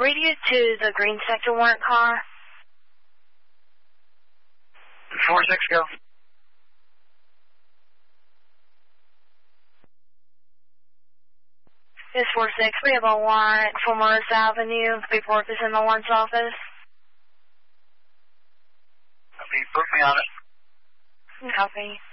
Radio to the green sector warrant car. 4-6, go. It's 4-6. We have a warrant for Morris Avenue. Paperwork is in the warrant's office. Copy. Put me on it. Copy.